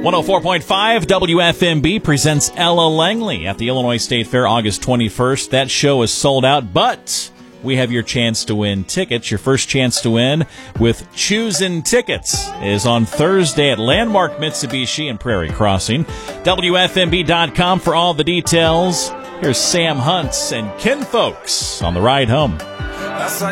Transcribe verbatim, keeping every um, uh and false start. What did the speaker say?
one oh four point five W F M B presents Ella Langley at the Illinois State Fair August twenty-first. That show is sold out, but we have your chance to win tickets. Your first chance to win with Choosin' Tickets is on Thursday at Landmark Mitsubishi in Prairie Crossing. W F M B dot com for all the details. Here's Sam Hunt and Ken Folks on the ride home.